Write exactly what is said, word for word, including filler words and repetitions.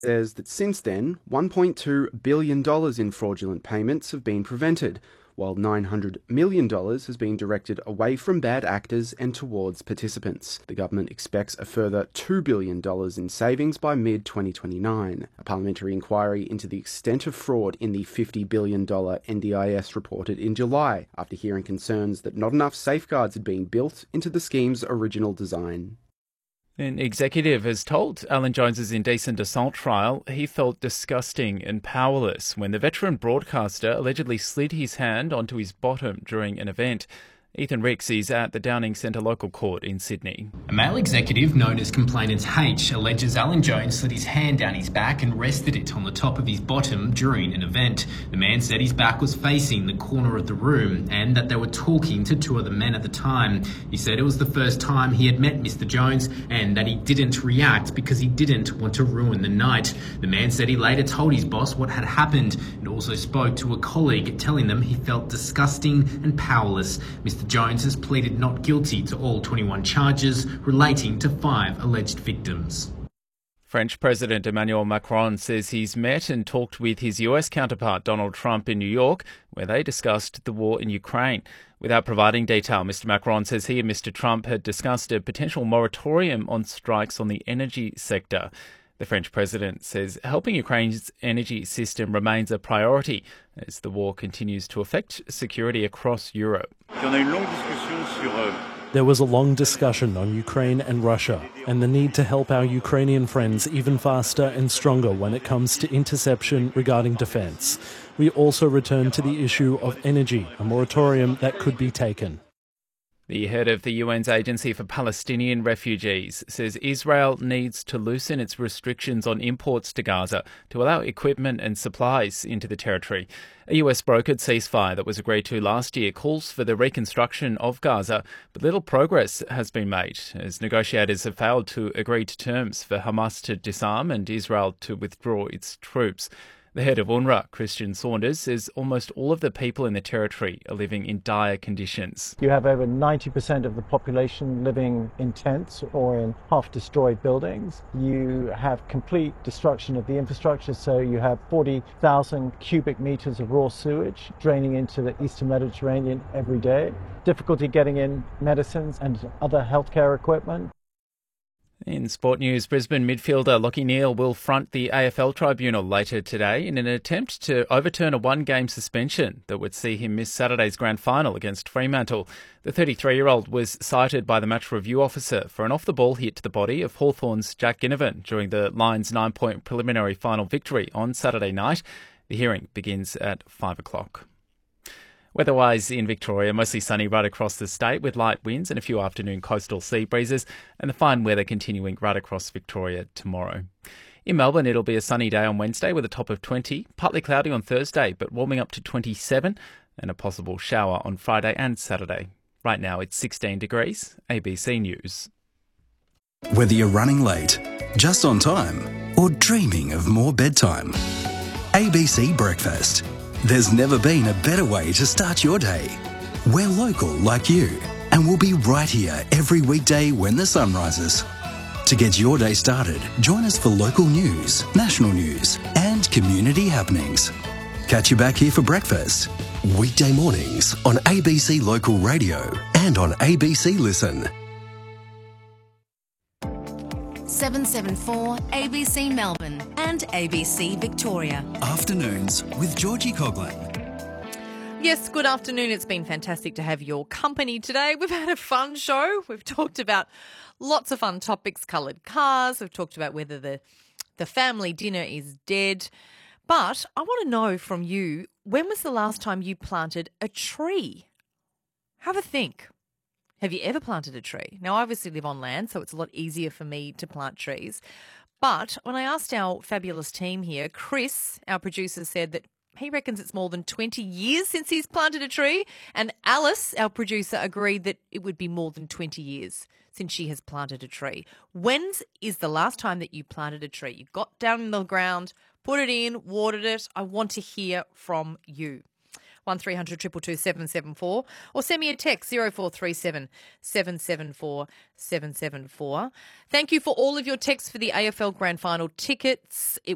says that since then, one point two billion dollars in fraudulent payments have been prevented, while nine hundred million dollars has been directed away from bad actors and towards participants. The government expects a further two billion dollars in savings by mid twenty twenty-nine. A parliamentary inquiry into the extent of fraud in the fifty billion dollars N D I S reported in July, after hearing concerns that not enough safeguards had been built into the scheme's original design. An executive has told Alan Jones's indecent assault trial he felt disgusting and powerless when the veteran broadcaster allegedly slid his hand onto his bottom during an event. Ethan Ricks is at the Downing Centre Local Court in Sydney. A male executive known as Complainant H alleges Alan Jones slid his hand down his back and rested it on the top of his bottom during an event. The man said his back was facing the corner of the room and that they were talking to two other men at the time. He said it was the first time he had met Mister Jones and that he didn't react because he didn't want to ruin the night. The man said he later told his boss what had happened and also spoke to a colleague telling them he felt disgusting and powerless. Mister Jones has pleaded not guilty to all twenty-one charges relating to five alleged victims. French President Emmanuel Macron says he's met and talked with his U S counterpart Donald Trump in New York, where they discussed the war in Ukraine. Without providing detail, Mister Macron says he and Mister Trump had discussed a potential moratorium on strikes on the energy sector. The French president says helping Ukraine's energy system remains a priority as the war continues to affect security across Europe. There was a long discussion on Ukraine and Russia and the need to help our Ukrainian friends even faster and stronger when it comes to interception regarding defence. We also returned to the issue of energy, a moratorium that could be taken. The head of the U N's Agency for Palestinian Refugees says Israel needs to loosen its restrictions on imports to Gaza to allow equipment and supplies into the territory. A U S-brokered ceasefire that was agreed to last year calls for the reconstruction of Gaza, but little progress has been made as negotiators have failed to agree to terms for Hamas to disarm and Israel to withdraw its troops. The head of UNRWA, Christian Saunders, says almost all of the people in the territory are living in dire conditions. You have over ninety percent of the population living in tents or in half-destroyed buildings. You have complete destruction of the infrastructure, so you have forty thousand cubic metres of raw sewage draining into the eastern Mediterranean every day. Difficulty getting in medicines and other healthcare equipment. In sport news, Brisbane midfielder Lachie Neale will front the A F L tribunal later today in an attempt to overturn a one-game suspension that would see him miss Saturday's grand final against Fremantle. The thirty-three-year-old was cited by the match review officer for an off-the-ball hit to the body of Hawthorn's Jack Ginnivan during the Lions' nine-point preliminary final victory on Saturday night. The hearing begins at five o'clock. Weather-wise in Victoria, mostly sunny right across the state with light winds and a few afternoon coastal sea breezes, and the fine weather continuing right across Victoria tomorrow. In Melbourne, it'll be a sunny day on Wednesday with a top of twenty, partly cloudy on Thursday but warming up to twenty-seven, and a possible shower on Friday and Saturday. Right now it's sixteen degrees. A B C News. Whether you're running late, just on time, or dreaming of more bedtime, A B C Breakfast. There's never been a better way to start your day. We're local like you, and we'll be right here every weekday when the sun rises. To get your day started, join us for local news, national news, and community happenings. Catch you back here for breakfast. Weekday mornings on A B C Local Radio and on A B C Listen. seven seven four A B C Melbourne and A B C Victoria. Afternoons with Georgie Coughlin. Yes, good afternoon. It's been fantastic to have your company today. We've had a fun show. We've talked about lots of fun topics, coloured cars. We've talked about whether the, the family dinner is dead. But I want to know from you, when was the last time you planted a tree? Have a think. Have you ever planted a tree? Now, I obviously live on land, so it's a lot easier for me to plant trees. But when I asked our fabulous team here, Chris, our producer, said that he reckons it's more than twenty years since he's planted a tree. And Alice, our producer, agreed that it would be more than twenty years since she has planted a tree. When is the last time that you planted a tree? You got down in the ground, put it in, watered it. I want to hear from you. one three hundred two two two seven seven four or send me a text zero four three seven seven seven four seven seven four. Thank you for all of your texts for the A F L Grand Final tickets. It